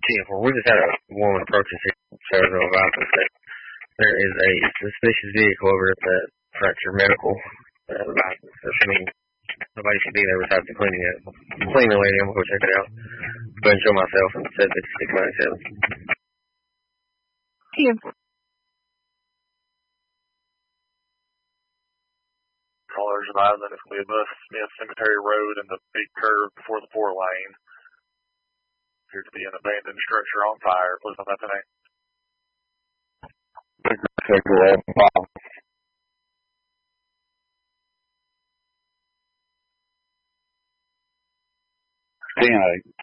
10-4. We just had a woman approaching Sarasville Viper that there is a suspicious vehicle over at the Fracture Medical. Nobody should be there besides the cleaning lady. I'm going to go check it out. Go ahead and show myself and set 5697. Callers advising that it's going to be above Smith Cemetery Road and the big curve before the 4-lane. Appears to be an abandoned structure on fire. Close on that tonight. Ten-8.